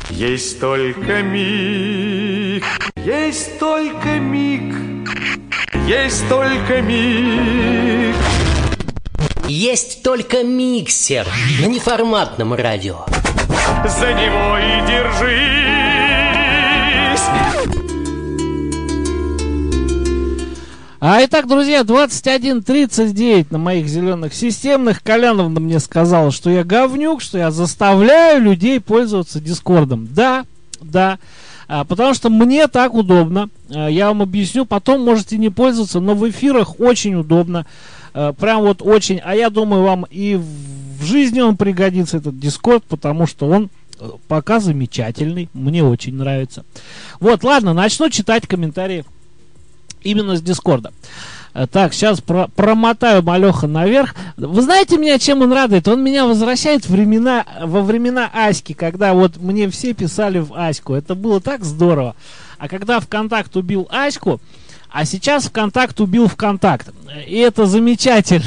Есть только миг, есть только миг, есть только миг. Есть только миксер на неформатном радио. За него и держись. Итак, друзья, 21:39 на моих зеленых системных. Коляновна мне сказала, что я говнюк, что я заставляю людей пользоваться Дискордом. Да. Потому что мне так удобно. Я вам объясню, потом можете не пользоваться, но в эфирах очень удобно. Прям вот очень. А я думаю, вам и в жизни он пригодится, этот Дискорд, потому что он пока замечательный. Мне очень нравится. Вот, ладно, начну читать комментарии именно с Дискорда. Так, сейчас промотаю малеха наверх. Вы знаете, меня чем он радует? Он меня возвращает во времена Аськи, когда вот мне все писали в Аську. Это было так здорово. А когда ВКонтакт убил Аську, а сейчас ВКонтакт убил ВКонтакт. И это замечательно.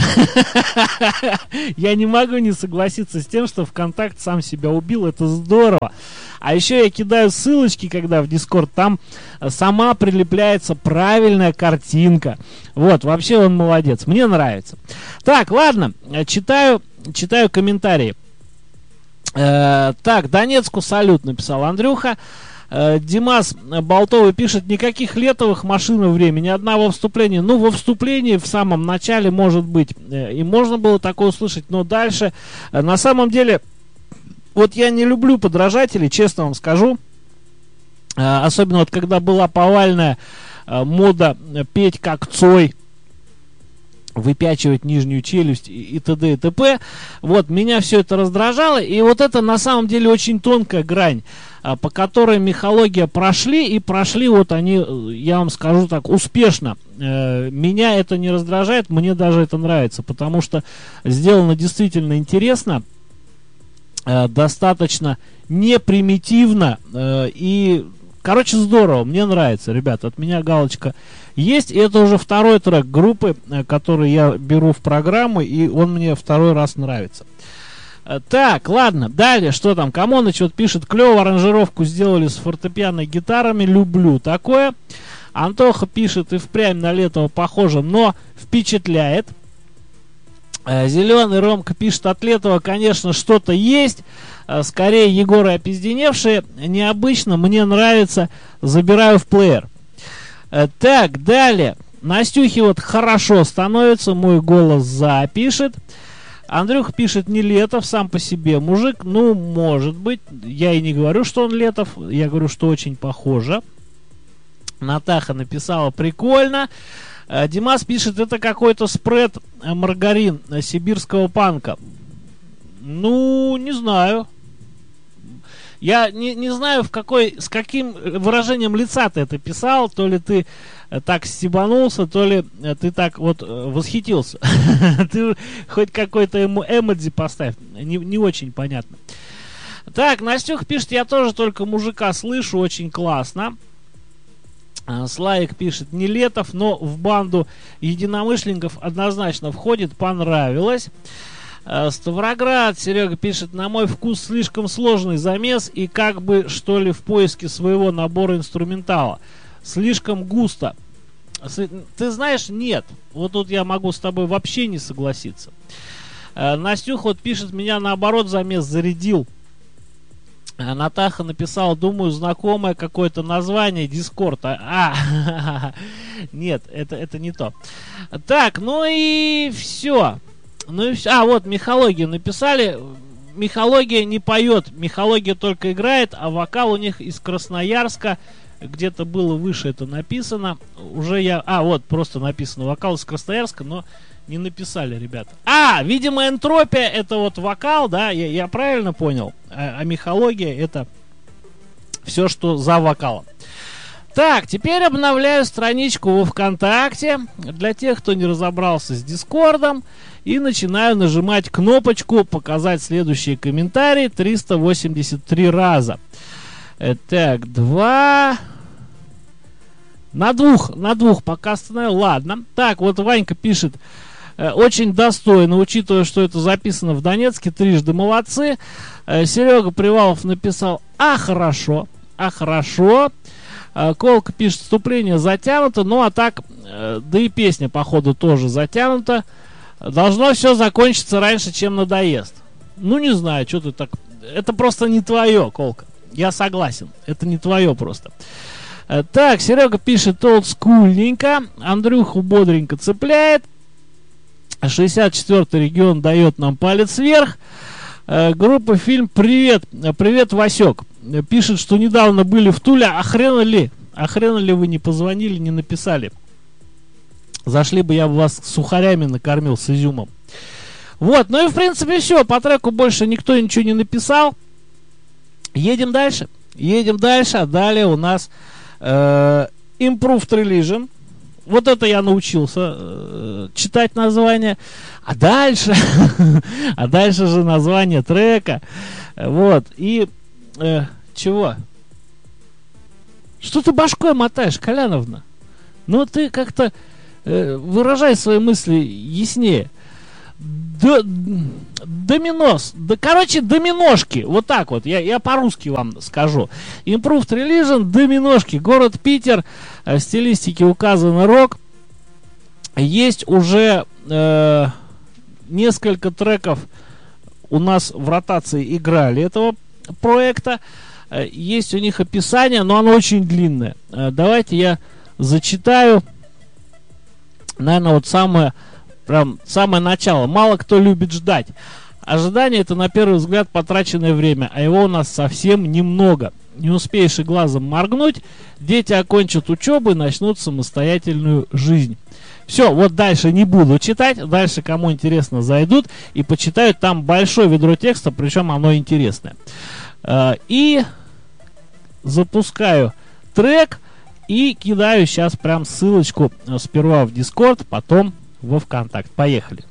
Я не могу не согласиться с тем, что ВКонтакт сам себя убил. Это здорово. А еще я кидаю ссылочки, когда в Дискорд, там сама прилепляется правильная картинка. Вот, вообще он молодец. Мне нравится. Так, ладно, читаю комментарии. Так, Донецку салют, написал Андрюха. Димас Болтовый пишет: никаких летовых машин и времени, одного вступления. Ну, во вступлении в самом начале, может быть, и можно было такое услышать, но дальше, на самом деле, вот я не люблю подражателей, честно вам скажу. Особенно вот когда была повальная мода петь как Цой, выпячивать нижнюю челюсть и т.д. и т.п. Вот, меня все это раздражало. И вот это на самом деле очень тонкая грань, по которой мифология прошли вот они, я вам скажу так, успешно. Меня это не раздражает, мне даже это нравится, потому что сделано действительно интересно, достаточно непримитивно и, короче, здорово, мне нравится, ребята, от меня галочка есть. И это уже второй трек группы, который я беру в программу, и он мне второй раз нравится. Так, ладно, далее, что там? Камоныч вот пишет: клево аранжировку сделали с фортепиано гитарами, люблю такое. Антоха пишет: и впрямь на Летова похоже, но впечатляет. Зеленый Ромка пишет: от Летова, конечно, что-то есть, скорее Егоры опизденевшие, необычно, мне нравится, забираю в плеер. Так, далее, Настюхе вот хорошо становится, мой голос запишет. Андрюх пишет: не Летов сам по себе мужик. Ну, может быть. Я и не говорю, что он Летов. Я говорю, что очень похоже. Натаха написала: прикольно. Димас пишет: это какой-то спред маргарин сибирского панка. Ну, не знаю. Я не знаю, с каким выражением лица ты это писал. То ли ты так стебанулся, то ли ты так вот восхитился. Ты хоть какой-то эмодзи поставь. Не очень понятно. Так, Настюх пишет: я тоже только мужика слышу, очень классно. Славик пишет: не Летов, но в банду единомышленников однозначно входит, понравилось. Ставроград Серега пишет: на мой вкус слишком сложный замес и как бы что ли в поиске своего набора инструментала. Слишком густо. Ты знаешь, нет. Вот тут я могу с тобой вообще не согласиться. Настюха вот пишет: меня наоборот замес зарядил. Натаха написала: думаю, знакомое какое-то название, Дискорд. Нет, это не то. Так, ну и все. Вот мифологию написали. Мифология не поет, мифология только играет, а вокал у них из Красноярска. Где-то было выше это написано. Вот просто написано вокал из Красноярска, но не написали, ребята. Видимо, энтропия это вот вокал, да, я правильно понял. А мифология это все, что за вокалом. Так, теперь обновляю страничку во ВКонтакте для тех, кто не разобрался с Дискордом. И начинаю нажимать кнопочку «Показать следующие комментарии» 383 раза. Так, 2... На двух пока остановил. Ладно. Так, вот Ванька пишет: Очень достойно, учитывая, что это записано в Донецке, трижды молодцы. Серега Привалов написал: а хорошо, а хорошо. Колка пишет: вступление затянуто, ну а так, да и песня, походу, тоже затянута. Должно все закончиться раньше, чем надоест. Ну, не знаю, что ты так... Это просто не твое, Колка. Я согласен, это не твое просто. Так, Серега пишет: олдскульненько, Андрюху бодренько цепляет. 64-й регион дает нам палец вверх. Группа «Фильм» привет, привет, Васек. Пишет, что недавно были в Туле. А хрена ли вы не позвонили, не написали? Зашли бы, я бы вас сухарями накормил с изюмом. Вот, ну и в принципе все. По треку больше никто ничего не написал. Едем дальше. А далее у нас Improved Religion. Вот это я научился читать название. А дальше же название трека. Вот. И чего? Что ты башкой мотаешь, Коляновна? Ну ты как-то выражай свои мысли яснее. Доминос. Да, короче, доминошки. Вот так вот. Я по-русски вам скажу. Improved Religion, доминошки. Город Питер. В стилистике указано рок. Есть уже несколько треков у нас в ротации играли этого проекта. Есть у них описание, но оно очень длинное. Давайте я зачитаю. Наверное, вот самое начало. Мало кто любит ждать. Ожидание — это, на первый взгляд, потраченное время, а его у нас совсем немного. Не успеешь и глазом моргнуть, дети окончат учебу и начнут самостоятельную жизнь. Все, вот дальше не буду читать. Дальше, кому интересно, зайдут и почитают. Там большое ведро текста, причем оно интересное. И запускаю трек и кидаю сейчас прям ссылочку сперва в Discord, потом во ВКонтакт. Поехали.